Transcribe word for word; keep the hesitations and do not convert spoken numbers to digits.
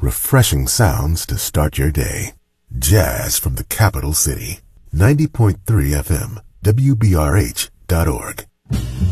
refreshing sounds to start your day. Jazz from the capital city. ninety point three F M, W B R H dot org.